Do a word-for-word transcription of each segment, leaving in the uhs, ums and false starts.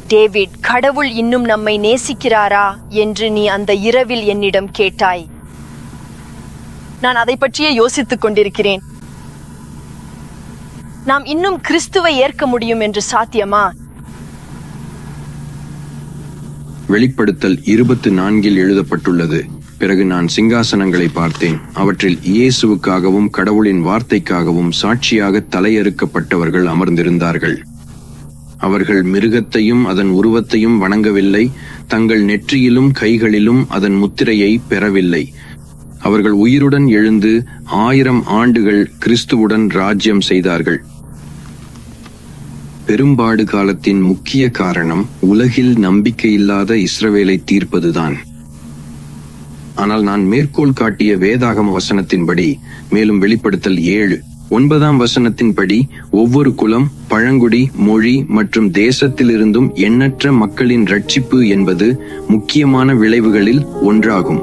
David, கடவுள் இன்னும் நம்மை நேசிக்கிறாரா என்று நீ அந்த இரவில் என்னிடம் கேட்டாய். நான் அதை பற்றியே யோசித்துக் கொண்டிருக்கிறேன். நாம் இன்னும் கிறிஸ்துவை ஏற்க முடியும் என்று சாத்தியமா? வெளிப்படுத்தல் இருபத்தி நான்கில் எழுதப்பட்டுள்ளது, பிறகு நான் சிங்காசனங்களை பார்த்தேன். அவற்றில் இயேசுவுக்காகவும் கடவுளின் வார்த்தைக்காகவும் சாட்சியாக தலையறுக்கப்பட்டவர்கள் அமர்ந்திருந்தார்கள். அவர்கள் மிருகத்தையும் அதன் உருவத்தையும் வணங்கவில்லை, தங்கள் நெற்றியிலும் கைகளிலும் அதன் முத்திரையை பெறவில்லை. அவர்கள் உயிருடன் எழுந்து ஆயிரம் ஆண்டுகள் கிறிஸ்துவுடன் ராஜ்யம் செய்தார்கள். பெரும்பாடு காலத்தின் முக்கிய காரணம் உலகில் நம்பிக்கையில்லாத இஸ்ரவேலை தீர்ப்பதுதான். ஆனால் நான் மேற்கோள் காட்டிய வேதாகம வசனத்தின்படி, மேலும் வெளிப்படுத்தல் ஏழு ஒன்பதாம் வசனத்தின்படி, ஒவ்வொரு குலம், பழங்குடி, மொழி மற்றும் தேசத்திலிருந்தும் எண்ணற்ற மக்களின் ரட்சிப்பு என்பது முக்கியமான விளைவுகளில் ஒன்றாகும்.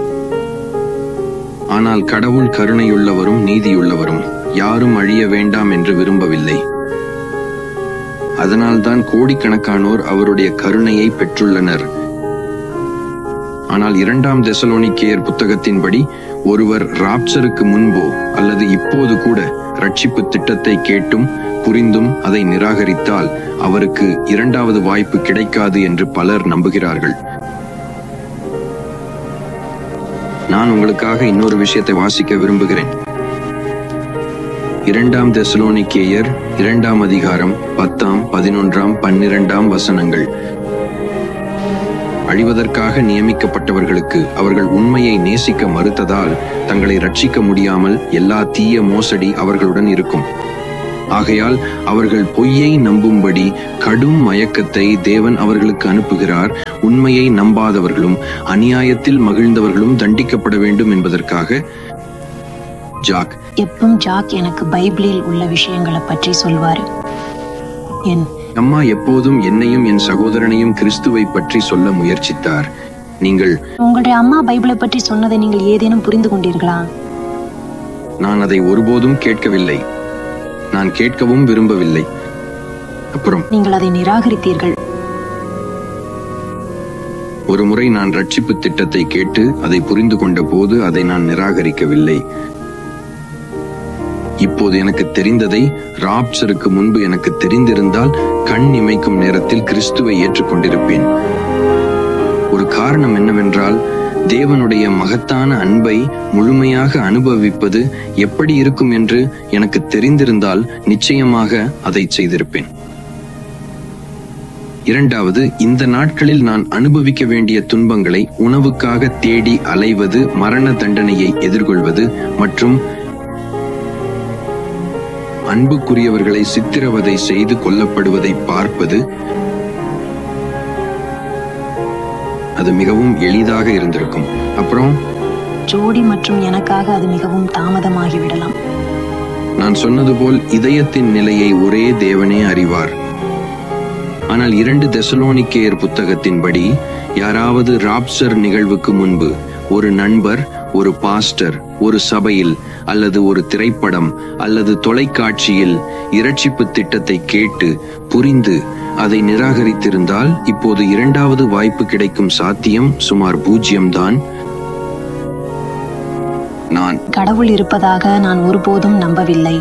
ஆனால் கடவுள் கருணையுள்ளவரும் நீதியுள்ளவரும், யாரும் அழிய வேண்டாம் என்று விரும்பவில்லை. அதனால்தான் கோடிக்கணக்கானோர் அவருடைய கருணையை பெற்றுள்ளனர். ஆனால் இரண்டாம் தெசலோனிக்கேயர் புத்தகத்தின்படி, ஒருவர் ராப்சருக்கு முன்போ அல்லது இப்போது கூட ரட்சிப்பு திட்டத்தை கேட்டும் புரிந்தும் அதை நிராகரித்தால் அவருக்கு இரண்டாவது வாய்ப்பு கிடைக்காது என்று பலர் நம்புகிறார்கள். நான் உங்களுக்காக இன்னொரு விஷயத்தை வாசிக்க விரும்புகிறேன். இரண்டாம் தெசலோனிக்கேயர் இரண்டாம் அதிகாரம் பத்தாம், பதினொன்றாம், பன்னிரண்டாம் வசனங்கள். அழிவதற்காக நியமிக்கப்பட்டவர்களுக்கு அவர்கள் உண்மையை நேசிக்க மறுத்ததால் தங்களை ரட்சிக்க முடியாமல் எல்லா தீய மோசடி அவர்களுடன் இருக்கும். ஆகையால் அவர்கள் பொய்யை நம்பும்படி கடும் மயக்கத்தை தேவன் அவர்களுக்கு அனுப்புகிறார். உண்மையை நம்பாதவர்களும் அநியாயத்தில் மகிழ்ந்தவர்களும் தண்டிக்கப்பட வேண்டும் என்பதற்காக. ஜாக் எப்பவும் ஜாக் எனக்கு பைபிளில் உள்ள விஷயங்களை பற்றி சொல்வாரு. என் அம்மா எப்போதும் என்னையும் என் சகோதரனையும் கிறிஸ்துவை பற்றி சொல்ல முயற்சித்தார். நீங்கள் உங்களுடைய அம்மா பைபிளை பற்றி சொன்னதை நீங்கள் ஏதேனும் புரிந்து கொண்டீர்களா? நான் அதை ஒருபோதும் கேட்கவில்லை. நான் கேட்கவும் விரும்பவில்லை. அப்புறம் நீங்கள் அதை நிராகரித்தீர்கள். ஒரு முறை நான் ரட்சிப்பு திட்டத்தை கேட்டு அதை புரிந்து கொண்ட போது அதை நான் நிராகரிக்கவில்லை. இப்போது எனக்கு தெரிந்ததை ராப்சருக்கு முன்பு எனக்கு தெரிந்திருந்தால் கண் இமைக்கும் நேரத்தில் கிறிஸ்துவை ஏற்றுக்கொண்டிருப்பேன். ஒரு காரணம் என்னவென்றால், தேவனுடைய மகத்தான அன்பை முழுமையாக அனுபவிப்பது எப்படி இருக்கும் என்று எனக்கு தெரிந்திருந்தால் நிச்சயமாக அதை செய்திருப்பேன். இரண்டாவது, இந்த நாட்களில் நான் அனுபவிக்க வேண்டிய துன்பங்களை, உணவுக்காக தேடி அலைவது, மரண தண்டனையை எதிர்கொள்வது மற்றும் அன்புக்குரியவர்களை சித்திரவதை செய்து கொல்லப்படுவதை பார்ப்பது, அது மிகவும் எளிதாக இருந்திருக்கும். அப்புறம் ஜோடி மற்றும் எனக்காக அது மிகவும் தாமதமாகிவிடலாம். நான் சொன்னது போல் இதயத்தின் நிலையை ஒரே தேவனே அறிவார். ஆனால் இரண்டு தெசலோனிக்கேயர் புத்தகத்தின்படி, யாராவது ராப்சர் நிகழ்வுக்கு முன்பு ஒரு நண்பர், ஒரு பாஸ்டர், ஒரு சபையில் அல்லது ஒரு திரைப்படம் அல்லது தொலைக்காட்சியில் இரட்சிப்பு திட்டத்தை கேட்டு புரிந்து அதை நிராகரித்திருந்தால் இப்போது இரண்டாவது வாய்ப்பு கிடைக்கும் சாத்தியம் சுமார் பூஜ்ஜியம் தான். நான் கடவுள் இருப்பதாக நான் ஒருபோதும் நம்பவில்லை.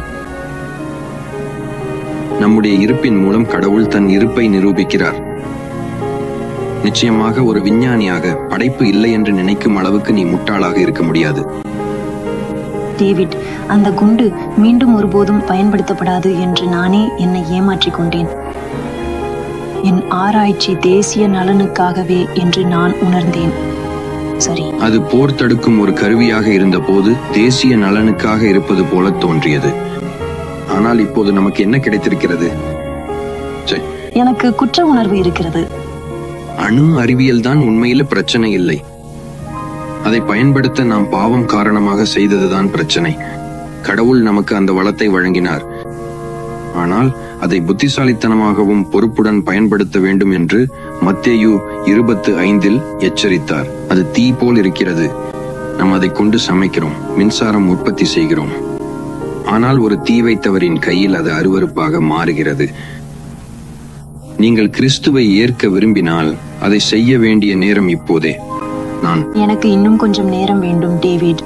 நம்முடைய இருப்பின் மூலம் கடவுள் தன் இருப்பை நிரூபிக்கிறார். நிச்சயமாக ஒரு விஞ்ஞானியாக படைப்பு இல்லை என்று நினைக்கும் அளவுக்கு நீ முட்டாளாக இருக்க முடியாது. டேவிட், அந்த குண்டு மீண்டும் ஒருபோதும் பயன்படுத்தப்படாது என்று நானே என்னை ஏமாற்றிக் கொண்டேன். என் ஆராய்ச்சி தேசிய நலனுக்காகவே என்று நான் உணர்ந்தேன். சரி, அது போர் தடுக்கும் ஒரு கருவியாக இருந்த போது தேசிய நலனுக்காக இருப்பது போல தோன்றியது. ஆனால் இப்போது நமக்கு என்ன கிடைத்திருக்கிறது? எனக்கு குற்ற உணர்வு இருக்கிறது. அணு அறிவியல் தான் உண்மையில பிரச்சனை இல்லை. அதை பயன்படுத்த நாம் பாவம் காரணமாக செய்ததுதான் பிரச்சனை. கடவுள் நமக்கு அந்த வளத்தை வழங்கினார். ஆனால் அதை புத்திசாலித்தனமாகவும் பொறுப்புடன் பயன்படுத்த வேண்டும் என்று மத்தேயு இருபத்து ஐந்தில் எச்சரித்தார். அது தீ போல் இருக்கிறது. நாம் அதை கொண்டு சமைக்கிறோம், மின்சாரம் உற்பத்தி செய்கிறோம். ஆனால் ஒரு தீ வைத்தவரின் கையில் அது அருவருப்பாக மாறுகிறது. நீங்கள் கிறிஸ்துவை ஏற்க விரும்பினால் அதை செய்ய வேண்டிய நேரம் இப்போதே. நான் எனக்கு இன்னும் கொஞ்சம் நேரம் வேண்டும் டேவிட்.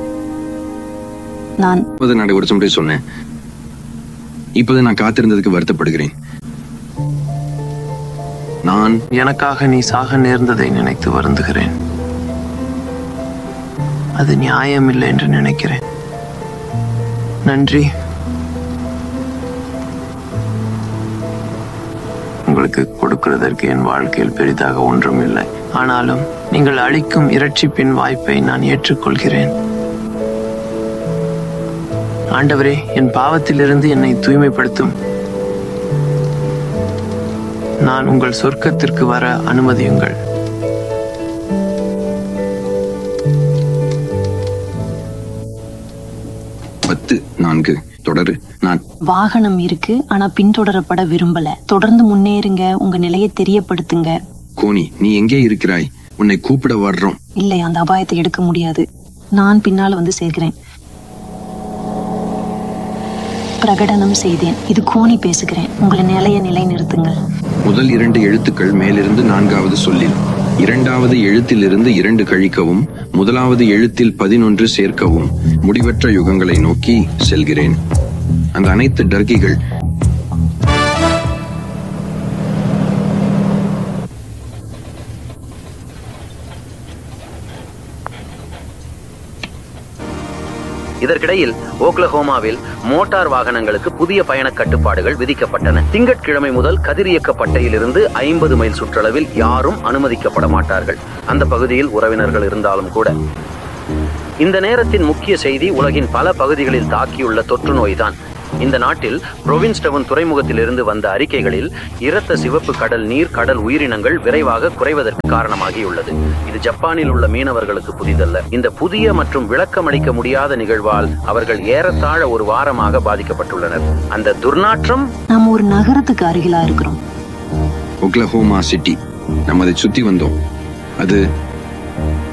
நான் ஒரு முறை சொன்னேன். இப்போது நான் காத்திருந்ததுக்கு வருத்தப்படுகிறேன். நான் எனக்காக நீ சாக நேர்ந்ததை நினைத்து வருந்துகிறேன். அது நியாயமில்லை என்று நினைக்கிறேன். நன்றி. உங்களுக்கு கொடுக்கிறதற்கு என் வாழ்க்கையில் பெரிதாக ஒன்றும் இல்லை. ஆனாலும் நீங்கள் அளிக்கும் இரட்சிப்பின் வாய்ப்பை நான் ஏற்றுக்கொள்கிறேன். ஆண்டவரே, என் பாவத்திலிருந்து என்னை தூய்மைப்படுத்தும். நான் உங்கள் சொர்க்கத்திற்கு வர அனுமதியுங்கள். பத்து நான்கு தொடரு. நான் வாகனம் இருக்கு, ஆனா பின்தொடரப்பட விரும்பல. தொடர்ந்து முன்னேறுங்க, உங்க நிலையை தெரியப்படுத்துங்க. கோனி, நீ எங்கே இருக்கிறாய்? உன்னை கூப்பிட வர்றோம். இல்லை, அந்த அபாயத்தை எடுக்க முடியாது. நான் பின்னால வந்து சேர்க்கிறேன். பிரகடனம் செய்தேன். இது கோனி பேசுகிறேன். உங்களை நிலைய நிலை நிறுத்துங்கள். முதல் இரண்டு எழுத்துக்கள் மேலிருந்து நான்காவது சொல்லில், இரண்டாவது எழுத்திலிருந்து இரண்டு கழிக்கவும், முதலாவது எழுத்தில் பதினொன்று சேர்க்கவும். முடிவற்ற யுகங்களை நோக்கி செல்கிறேன். அந்த அனைத்து டர்கிகள் இதற்கிடையில் ஓக்லஹோமாவில் மோட்டார் வாகனங்களுக்கு புதிய பயண கட்டுப்பாடுகள் விதிக்கப்பட்டன. திங்கட்கிழமை முதல் கதிரியக்க பட்டையிலிருந்து ஐம்பது மைல் சுற்றளவில் யாரும் அனுமதிக்கப்பட மாட்டார்கள், அந்த பகுதியில் உறவினர்கள் இருந்தாலும் கூட. இந்த நேரத்தின் முக்கிய செய்தி உலகின் பல பகுதிகளில் தாக்கியுள்ள தொற்று நோய்தான். இந்த நாட்டில் புரோவின்ஸ்டவுன் துறைமுகத்திலிருந்து வந்த அறிக்கைகளில் இரத்த சிவப்பு கடல் நீர் கடல் உயிரினங்கள் விரைவாக குறைவதற்கு காரணமாகியுள்ளது. இது ஜப்பானில் உள்ள மீனவர்களுக்கு புதிதல்ல. இந்த புதிய மற்றும் விளக்கமளிக்க முடியாத நிகழ்வால் அவர்கள் ஏறத்தாழ ஒரு வாரமாக பாதிக்கப்பட்டுள்ளனர். அந்த துர்நாற்றம். நாம் ஒரு நகரத்துக்கு அருகிலா இருக்கிறோம். Oklahoma city. நம்ம அதை சுத்தி வந்தோம். அது